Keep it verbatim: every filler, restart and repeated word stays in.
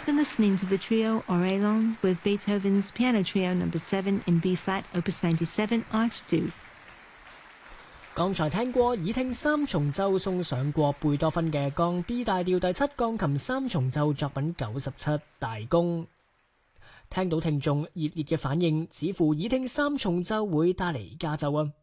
been listening to the trio Orelon with Beethoven's Piano Trio Number Seven in B Flat, Opus ninety-seven, Archduke. 剛才聽過耳聽三重奏送上過貝多芬嘅降 B 大調第七鋼琴三重奏作品九十七大公。聽到聽眾熱烈嘅反應，似乎耳聽三重奏會帶嚟加奏啊！